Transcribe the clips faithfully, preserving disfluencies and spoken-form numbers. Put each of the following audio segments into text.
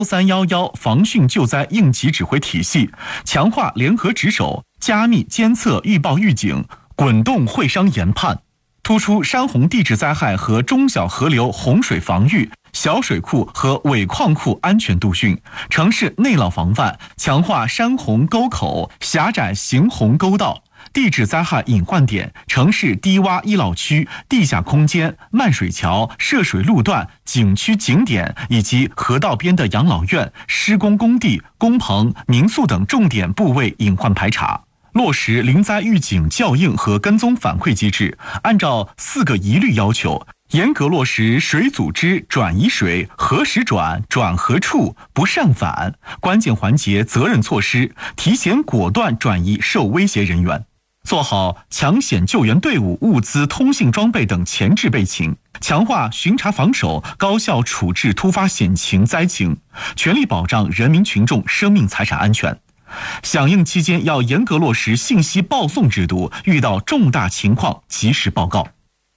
三一一防汛救灾应急指挥体系，强化联合值守，加密监测预报预警，滚动会商研判，突出山洪地质灾害和中小河流洪水防御、小水库和尾矿库安全督训，城市内涝防范，强化山洪沟口、狭窄行洪沟道。地质灾害隐患点、城市低洼医老区、地下空间、漫水桥、涉水路段、景区景点以及河道边的养老院、施工工地、工棚、民宿等重点部位隐患排查，落实临灾预警校应和跟踪反馈机制，按照四个一律要求，严格落实水组织转移水、何时转、转何处、不上返关键环节责任措施，提前果断转移受威胁人员。做好抢险救援队伍、物资、通信装备等前置备勤，强化巡查防守，高效处置突发险情灾情，全力保障人民群众生命财产安全。响应期间要严格落实信息报送制度，遇到重大情况及时报告。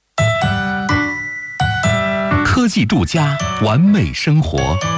科技住家，完美生活。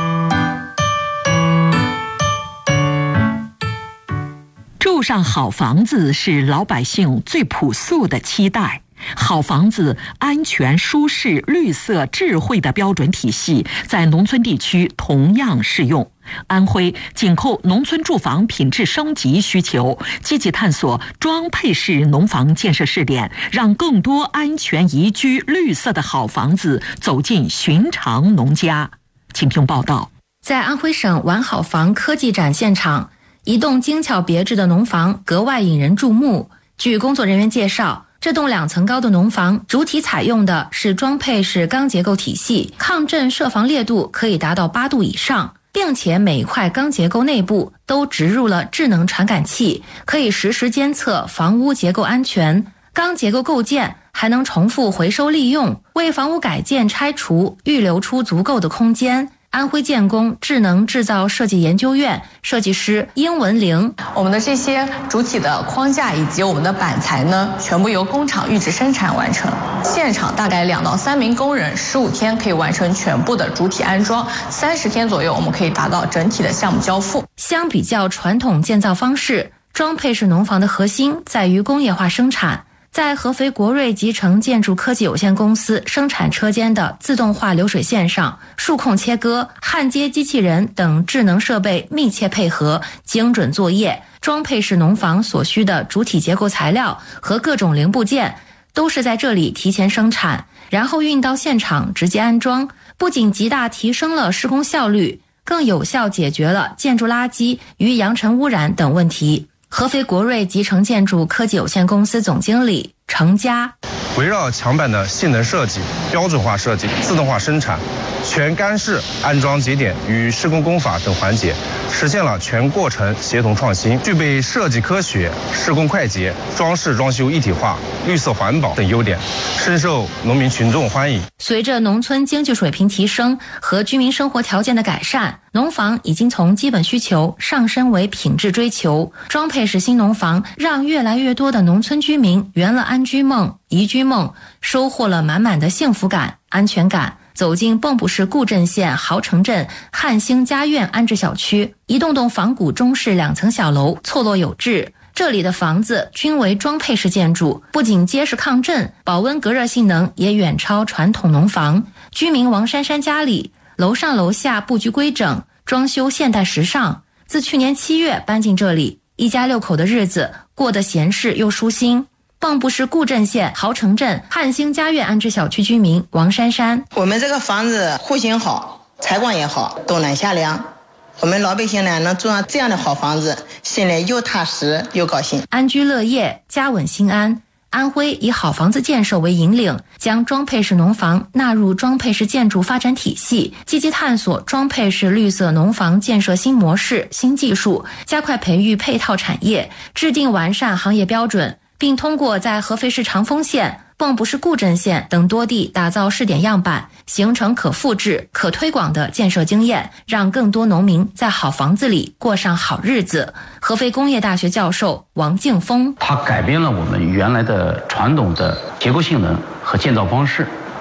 住上好房子是老百姓最朴素的期待。好房子安全、舒适、绿色、智慧的标准体系在农村地区同样适用。安徽紧扣农村住房品质升级需求，积极探索装配式农房建设试点，让更多安全宜居、绿色的好房子走进寻常农家。请听报道。 在安徽省完好房科技展现场，一栋精巧别致的农房格外引人注目。据工作人员介绍，这栋两层高的农房主体采用的是装配式钢结构体系，抗震设防烈度可以达到八度以上，并且每一块钢结构内部都植入了智能传感器，可以实时监测房屋结构安全。钢结构构件还能重复回收利用，为房屋改建拆除预留出足够的空间。安徽建工智能制造设计研究院设计师殷文玲， 我们的这些主体的框架以及我们的板材呢，全部由工厂预制生产完成，现场大概两到三名工人，十五天可以完成全部的主体安装，三十天左右我们可以达到整体的项目交付。 相比较传统建造方式，装配式农房的核心在于工业化生产。在合肥国瑞集成建筑科技有限公司生产车间的自动化流水线上，数控切割、焊接机器人等智能设备密切配合，精准作业。装配式农房所需的主体结构材料和各种零部件都是在这里提前生产，然后运到现场直接安装，不仅极大提升了施工效率，更有效解决了建筑垃圾与扬尘污染等问题。合肥国瑞集成建筑科技有限公司总经理程佳， 围绕墙板的性能设计、标准化设计、自动化生产、全干式安装节点与施工工法等环节，实现了全过程协同创新，具备设计科学、施工快捷、装饰装修一体化、绿色环保等优点，深受农民群众欢迎。 随着农村经济水平提升和居民生活条件的改善，农房已经从基本需求上升为品质追求。装配式新农房让越来越多的农村居民圆了安居梦、宜居梦，收获了满满的幸福感、安全感。走进蚌埠市固镇县豪城镇汉兴家苑安置小区，一栋栋仿古中式两层小楼错落有致。这里的房子均为装配式建筑，不仅结实抗震，保温隔热性能也远超传统农房。居民王珊珊家里，楼上楼下布局规整，装修现代时尚。自去年七月搬进这里，一家六口的日子过得闲适又舒心。蚌埠市固镇县豪城镇汉兴家苑安置小区居民王珊珊， 我们这个房子户型好，采光也好，冬暖夏凉，我们老百姓呢能住上这样的好房子，心里又踏实又高兴， 安居乐业，家稳心安。安徽以好房子建设为引领，将装配式农房纳入装配式建筑发展体系，积极探索装配式绿色农房建设新模式、新技术，加快培育配套产业，制定完善行业标准，并通过在合肥市长丰县、蚌埠市固镇县等多地打造试点样板，形成可复制、可推广的建设经验，让更多农民在好房子里过上好日子。合肥工业大学教授王敬峰， 它改变了我们原来的传统的结构性能和建造方式，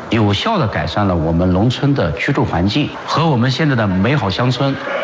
有效地改善了我们农村的居住环境和我们现在的美好乡村。